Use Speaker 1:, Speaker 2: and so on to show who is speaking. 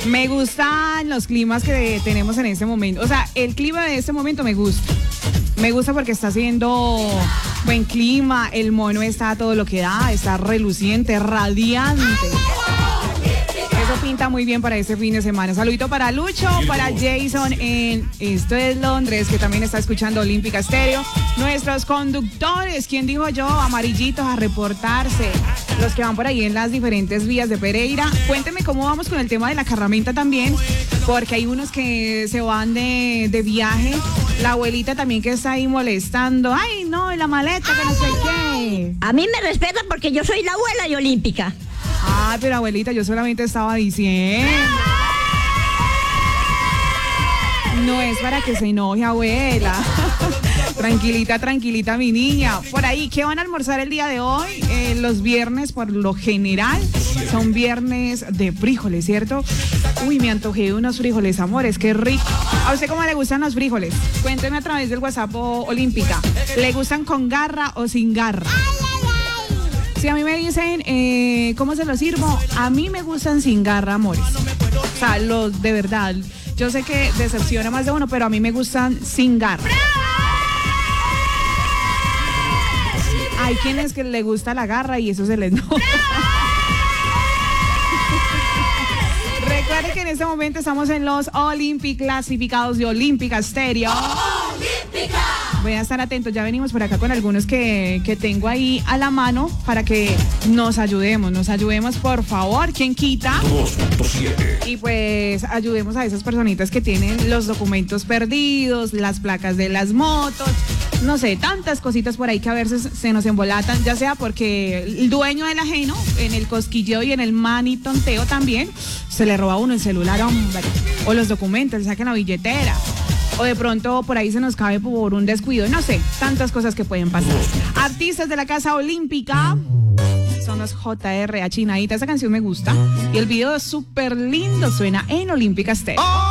Speaker 1: Me gustan los climas que tenemos en este momento. O sea, el clima de este momento me gusta. Me gusta porque está haciendo buen clima, el mono está a todo lo que da, está reluciente, radiante. Eso pinta muy bien para este fin de semana. Saludito para Lucho, para Jason en Esto es Londres, que también está escuchando Olímpica Estéreo. Nuestros conductores, ¿quién dijo yo? Amarillitos a reportarse. Los que van por ahí en las diferentes vías de Pereira. Cuéntenme cómo vamos con el tema de la carramenta también, porque hay unos que se van de viaje. La abuelita también que está ahí molestando. Ay, no, la maleta, que no sé qué.
Speaker 2: A mí me respetan porque yo soy la abuela y olímpica.
Speaker 1: Ah, pero abuelita, yo solamente estaba diciendo. No es para que se enoje, abuela. Tranquilita, tranquilita, mi niña. Por ahí, ¿qué van a almorzar el día de hoy? Los viernes, por lo general, son viernes de frijoles, ¿cierto? Uy, me antojé de unos frijoles, amores, qué rico. ¿A usted cómo le gustan los frijoles? Cuénteme a través del WhatsApp Olímpica. ¿Le gustan con garra o sin garra? Si a mí me dicen, ¿cómo se los sirvo? A mí me gustan sin garra, amores. O sea, los de verdad. Yo sé que decepciona más de uno, pero a mí me gustan sin garra. Hay quienes que le gusta la garra y eso se les nota. Recuerden que en este momento estamos en los Olympic clasificados de Olímpica Estéreo. ¡Olímpica! Voy a estar atentos, ya venimos por acá con algunos que tengo ahí a la mano para que nos ayudemos por favor, ¿quién quita?
Speaker 3: 2.7.
Speaker 1: Y pues ayudemos a esas personitas que tienen los documentos perdidos, las placas de las motos, no sé, tantas cositas por ahí que a veces se nos embolatan, ya sea porque el dueño del ajeno, en el cosquilleo y en el manitonteo también, se le roba a uno el celular, hombre, o los documentos, le sacan la billetera. O de pronto por ahí se nos cabe por un descuido, no sé, tantas cosas que pueden pasar. Artistas de la Casa Olímpica son los JR, Achinadita, esa canción me gusta y el video es súper lindo, suena en Olímpica Estéreo.